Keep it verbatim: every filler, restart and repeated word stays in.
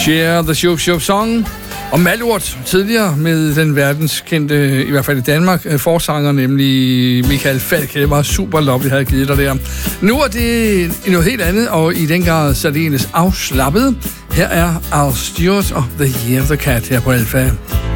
Share the Shoop Shoop Song. Og Malurt tidligere med den verdenskendte, i hvert fald i Danmark, forsanger, nemlig Michael Falch. Det var super lovely, havde givet dig der. Nu er det noget helt andet, og i den grad særdeles afslappet. Her er Al Stewart og The Year of the Cat her på Alpha.